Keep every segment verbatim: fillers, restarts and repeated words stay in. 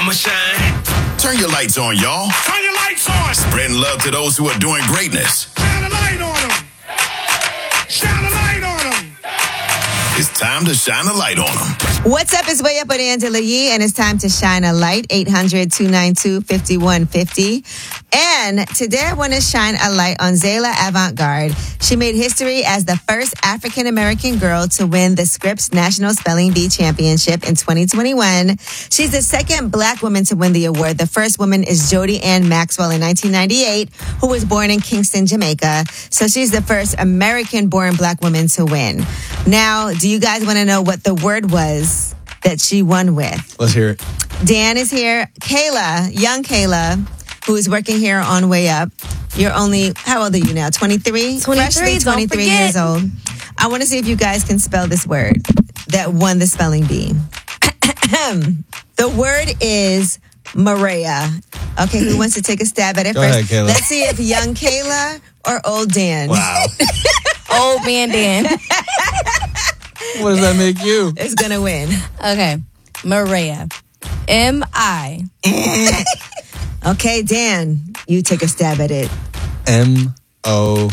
I'ma shine. Turn your lights on, y'all. Turn your lights on. Spreading love to those who are doing greatness. Shine a light on them. Shine a light on them. It's time to shine a light on them. What's up? It's Way Up with Angela Yee, and it's time to shine a light. eight hundred, two nine two, five one five zero. And today I want to shine a light on Zayla Avant-Garde. She made history as the first African-American girl to win the Scripps National Spelling Bee Championship in twenty twenty-one. She's the second black woman to win the award. The first woman is Jody Ann Maxwell in nineteen ninety-eight, who was born in Kingston, Jamaica. So she's the first American-born black woman to win. Now, do you guys want to know what the word was that she won with? Let's hear it. Dan is here. Kayla, young Kayla, who is working here on Way Up. You're only, how old are you now? twenty-three? twenty-three, Freshly don't twenty-three forget. years old. I want to see if you guys can spell this word that won the spelling bee. The word is Maria. Okay, who wants to take a stab at it Go first? ahead, Kayla. Let's see if young Kayla or old Dan. Wow. Old man Dan. What does that make you? is going to win. Okay. Maria. M I. Okay, Dan, you take a stab at it. M O.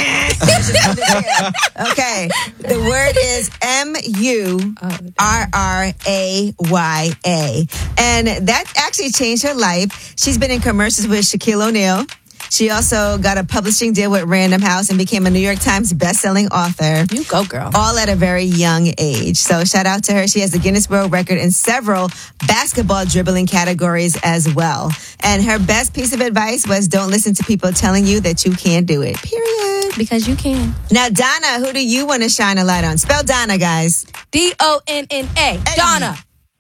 Okay, the word is M U R R A Y A. And that actually changed her life. She's been in commercials with Shaquille O'Neal. She also got a publishing deal with Random House and became a New York Times bestselling author. You go, girl. All at a very young age. So shout out to her. She has a Guinness World Record in several basketball dribbling categories as well. And her best piece of advice was don't listen to people telling you that you can't do it. Period. Because you can. Now, Donna, who do you want to shine a light on? Spell Donna, guys. D O N N A. Donna.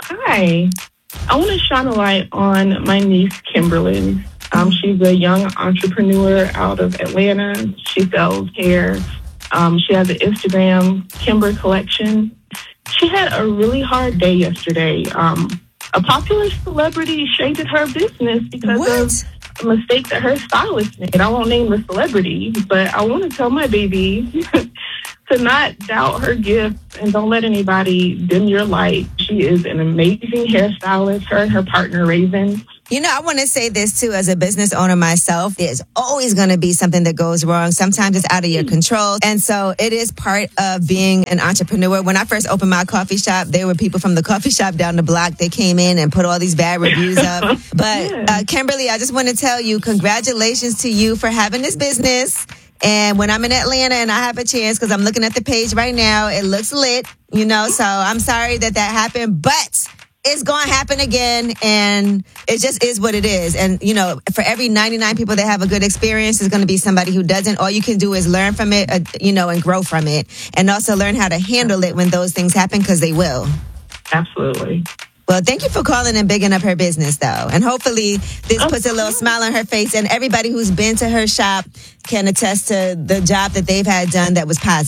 Hi. I want to shine a light on my niece, Kimberly. Um, she's a young entrepreneur out of Atlanta. She sells hair. Um, she has an Instagram, Kimber Collection. She had a really hard day yesterday. Um, a popular celebrity shaded her business because What? of a mistake that her stylist made. I won't name the celebrity, but I want to tell my baby to not doubt her gift and don't let anybody dim your light. She is an amazing hairstylist, her and her partner, Raven. You know, I want to say this too, as a business owner myself, there's always going to be something that goes wrong. Sometimes it's out of your control. And so it is part of being an entrepreneur. When I first opened my coffee shop, there were people from the coffee shop down the block. They came in and put all these bad reviews up. But uh, Kimberly, I just want to tell you, congratulations to you for having this business. And when I'm in Atlanta and I have a chance, because I'm looking at the page right now, it looks lit, you know, so I'm sorry that that happened, but it's going to happen again, and it just is what it is. And, you know, for every ninety-nine people that have a good experience, there's going to be somebody who doesn't. All you can do is learn from it, uh, you know, and grow from it, and also learn how to handle it when those things happen, because they will. Absolutely. Well, thank you for calling and bigging up her business, though. And hopefully this puts a little smile on her face, and everybody who's been to her shop can attest to the job that they've had done that was positive.